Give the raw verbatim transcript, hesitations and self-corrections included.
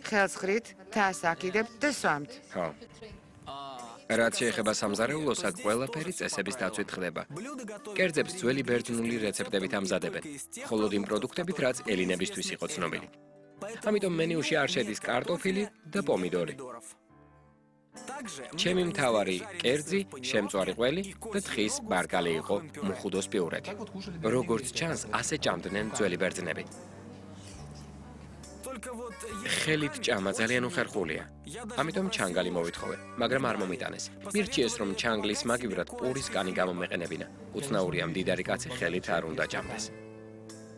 ხელს ხრით, თას აკიდებთ და სვამთ. ხო. რაც შეეხება სამზარეულოსად, ყველაფერი წესების დაცვით ხდება. კერძებს ძველი ბერძნული რეცეპტებით ამზადებენ, მხოლოდ იმ პროდუქტებით, რაც ელინებისთვის იყო ცნობილი. ამიტომ მენიუში არ შედის კარტოფილი და პომიდორი. ჩემი მთავარი კერძი, შემწვარი ყველი და თხის ბარგალი იყო მუხუდოს პიურეთი. როგორც ჩანს, ასე ჭამდნენ ძველი ბერძნები. ხელით ჭამა ძალიან უხერხულია. ამიტომ ჩანგალი მოვითხოვე, მაგრამ არ მომიტანეს. მირჩიეს, რომ ჩანგლის მაგივრად პურის კანი გამომეყენებინა. უცნაურია მდიდარი კაცი ხელით არ უნდა ჭამდეს.